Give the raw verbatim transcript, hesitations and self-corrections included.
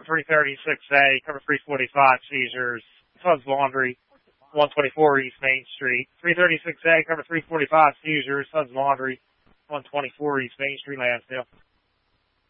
three thirty-six A, cover three forty-five, seizures, Tubbs Laundry, one twenty-four East Main Street. three thirty-six A, cover three forty-five, seizures, Tubbs Laundry, one twenty-four East Main Street, Lansdale.